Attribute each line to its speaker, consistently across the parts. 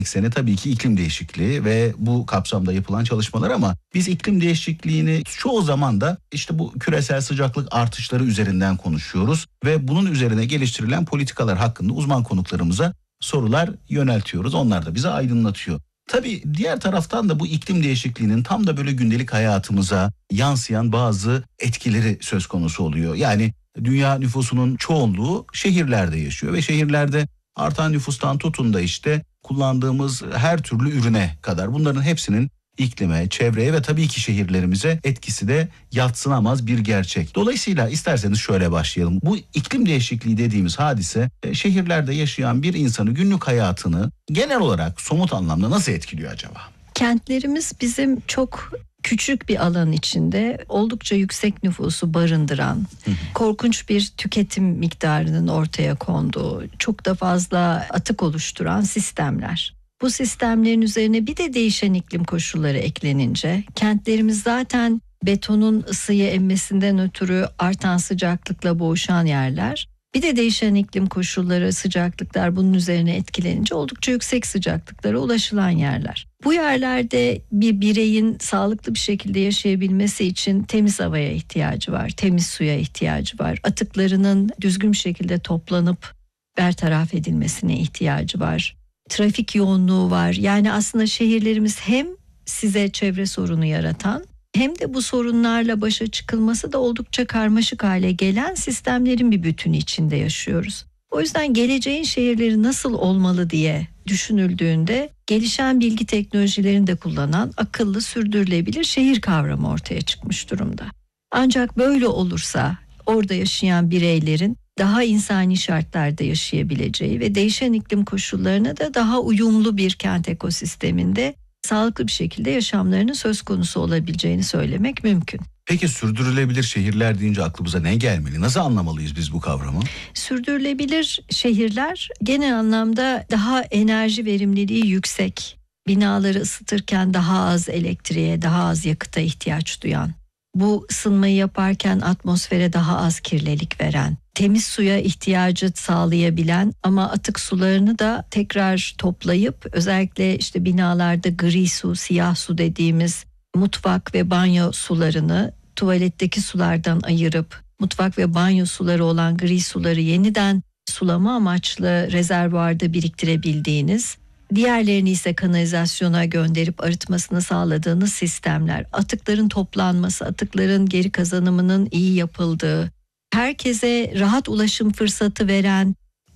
Speaker 1: Ekseni tabii ki iklim değişikliği ve bu kapsamda yapılan çalışmalar, ama biz iklim değişikliğini çoğu zaman da işte bu küresel sıcaklık artışları üzerinden konuşuyoruz ve bunun üzerine geliştirilen politikalar hakkında uzman konuklarımıza sorular yöneltiyoruz. Onlar da bize aydınlatıyor. Tabii diğer taraftan da bu iklim değişikliğinin tam da böyle gündelik hayatımıza yansıyan bazı etkileri söz konusu oluyor. Yani dünya nüfusunun çoğunluğu şehirlerde yaşıyor ve şehirlerde artan nüfustan tutun da işte kullandığımız her türlü ürüne kadar bunların hepsinin iklime, çevreye ve tabii ki şehirlerimize etkisi de yadsınamaz bir gerçek. Dolayısıyla isterseniz şöyle başlayalım. Bu iklim değişikliği dediğimiz hadise şehirlerde yaşayan bir insanı, günlük hayatını genel olarak somut anlamda nasıl etkiliyor acaba?
Speaker 2: Kentlerimiz bizim çok küçük bir alan içinde oldukça yüksek nüfusu barındıran, korkunç bir tüketim miktarının ortaya konduğu, çok da fazla atık oluşturan sistemler. Bu sistemlerin üzerine bir de değişen iklim koşulları eklenince kentlerimiz zaten betonun ısıyı emmesinden ötürü artan sıcaklıkla boğuşan yerler. Bir de değişen iklim koşulları, sıcaklıklar bunun üzerine etkilenince oldukça yüksek sıcaklıklara ulaşılan yerler. Bu yerlerde bir bireyin sağlıklı bir şekilde yaşayabilmesi için temiz havaya ihtiyacı var, temiz suya ihtiyacı var. Atıklarının düzgün bir şekilde toplanıp bertaraf edilmesine ihtiyacı var. Trafik yoğunluğu var. Yani aslında şehirlerimiz hem size çevre sorunu yaratan, hem de bu sorunlarla başa çıkılması da oldukça karmaşık hale gelen sistemlerin bir bütünü içinde yaşıyoruz. O yüzden geleceğin şehirleri nasıl olmalı diye düşünüldüğünde gelişen bilgi teknolojilerini de kullanan akıllı, sürdürülebilir şehir kavramı ortaya çıkmış durumda. Ancak böyle olursa orada yaşayan bireylerin daha insani şartlarda yaşayabileceği ve değişen iklim koşullarına da daha uyumlu bir kent ekosisteminde sağlıklı bir şekilde yaşamlarının söz konusu olabileceğini söylemek mümkün.
Speaker 1: Peki sürdürülebilir şehirler deyince aklımıza ne gelmeli? Nasıl anlamalıyız biz bu kavramı?
Speaker 2: Sürdürülebilir şehirler genel anlamda daha enerji verimliliği yüksek, binaları ısıtırken daha az elektriğe, daha az yakıta ihtiyaç duyan, bu ısınmayı yaparken atmosfere daha az kirlilik veren, temiz suya ihtiyacı sağlayabilen ama atık sularını da tekrar toplayıp özellikle işte binalarda gri su, siyah su dediğimiz mutfak ve banyo sularını tuvaletteki sulardan ayırıp mutfak ve banyo suları olan gri suları yeniden sulama amaçlı rezervuarda biriktirebildiğiniz, diğerlerini ise kanalizasyona gönderip arıtmasını sağladığınız sistemler, atıkların toplanması, atıkların geri kazanımının iyi yapıldığı, herkese rahat ulaşım fırsatı veren,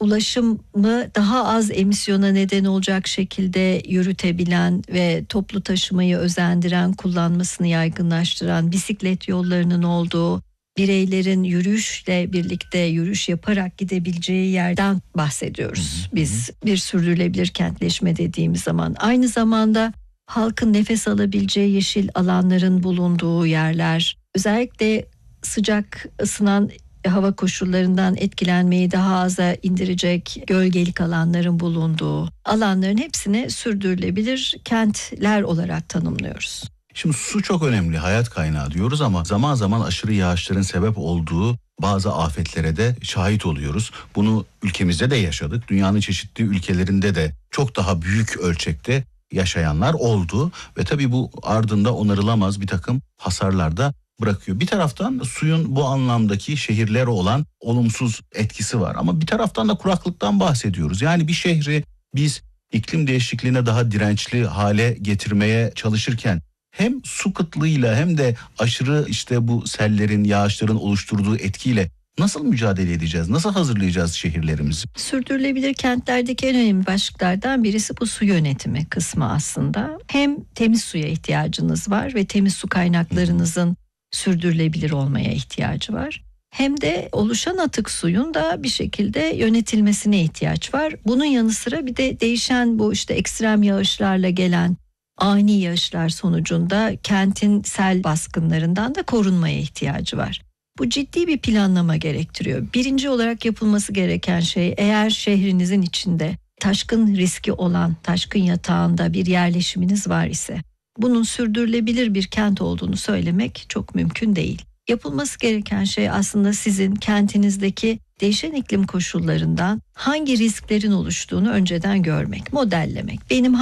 Speaker 2: ulaşımı daha az emisyona neden olacak şekilde yürütebilen ve toplu taşımayı özendiren, kullanmasını yaygınlaştıran bisiklet yollarının olduğu, bireylerin yürüyüşle birlikte yürüyüş yaparak gidebileceği yerden bahsediyoruz. Biz bir sürdürülebilir kentleşme dediğimiz zaman aynı zamanda halkın nefes alabileceği yeşil alanların bulunduğu yerler, özellikle sıcak ısınan hava koşullarından etkilenmeyi daha aza indirecek gölgelik alanların bulunduğu alanların hepsine sürdürülebilir kentler olarak tanımlıyoruz.
Speaker 1: Şimdi su çok önemli, hayat kaynağı diyoruz ama zaman zaman aşırı yağışların sebep olduğu bazı afetlere de şahit oluyoruz. Bunu ülkemizde de yaşadık. Dünyanın çeşitli ülkelerinde de çok daha büyük ölçekte yaşayanlar oldu ve tabii bu ardında onarılamaz bir takım hasarlar da bırakıyor. Bir taraftan suyun bu anlamdaki şehirlere olan olumsuz etkisi var ama bir taraftan da kuraklıktan bahsediyoruz. Yani bir şehri biz iklim değişikliğine daha dirençli hale getirmeye çalışırken hem su kıtlığıyla hem de aşırı işte bu sellerin, yağışların oluşturduğu etkiyle nasıl mücadele edeceğiz? Nasıl hazırlayacağız şehirlerimizi?
Speaker 2: Sürdürülebilir kentlerdeki en önemli başlıklardan birisi bu su yönetimi kısmı aslında. Hem temiz suya ihtiyacınız var ve temiz su kaynaklarınızın sürdürülebilir olmaya ihtiyacı var. Hem de oluşan atık suyun da bir şekilde yönetilmesine ihtiyaç var. Bunun yanı sıra bir de değişen bu işte ekstrem yağışlarla gelen ani yağışlar sonucunda kentin sel baskınlarından da korunmaya ihtiyacı var. Bu ciddi bir planlama gerektiriyor. Birinci olarak yapılması gereken şey, eğer şehrinizin içinde taşkın riski olan, taşkın yatağında bir yerleşiminiz var ise bunun sürdürülebilir bir kent olduğunu söylemek çok mümkün değil. Yapılması gereken şey aslında sizin kentinizdeki değişen iklim koşullarından hangi risklerin oluştuğunu önceden görmek, modellemek. Benim